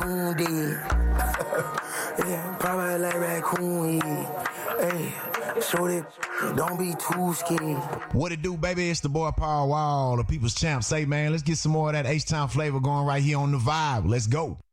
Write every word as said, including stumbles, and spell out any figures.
dead. Yeah, probably like raccoon, yeah. Hey, show that, don't be too scared. What it do, baby? It's the boy Power Wall, the people's champ. Say, man, let's get some more of that H-Town flavor going right here on The Vibe. Let's go.